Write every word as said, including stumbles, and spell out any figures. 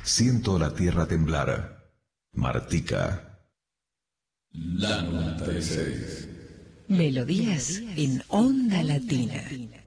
Siento la tierra temblar. Martica. La noventa y seis. Melodías en Onda Latina.